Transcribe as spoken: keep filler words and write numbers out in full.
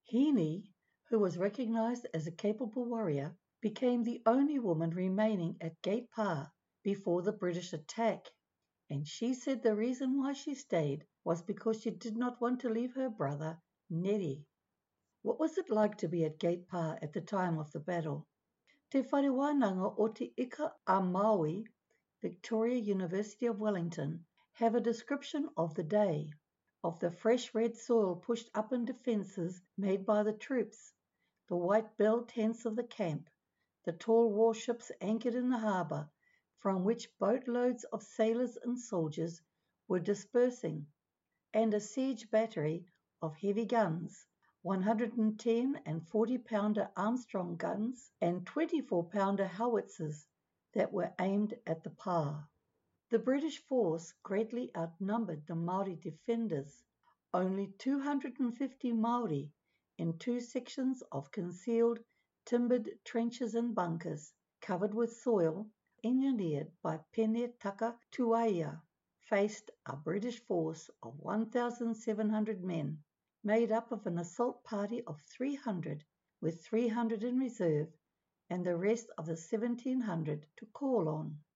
Hini, who was recognised as a capable warrior, became the only woman remaining at Gate Pa before the British attack, and she said the reason why she stayed was because she did not want to leave her brother, Neri. What was it like to be at Gate Pa at the time of the battle? Te wharewananga o te Ika a Maui, Victoria University of Wellington, have a description of the day, of the fresh red soil pushed up in defences made by the troops, the white bell tents of the camp, the tall warships anchored in the harbour, from which boatloads of sailors and soldiers were dispersing, and a siege battery of heavy guns, one hundred ten and forty pounder Armstrong guns and twenty-four pounder howitzers that were aimed at the Pa. The British force greatly outnumbered the Maori defenders, only two hundred fifty Maori in two sections of concealed timbered trenches and bunkers, covered with soil, engineered by Pene Taka Tuaia, faced a British force of one thousand seven hundred men, made up of an assault party of three hundred, with three hundred in reserve, and the rest of the seventeen hundred to call on.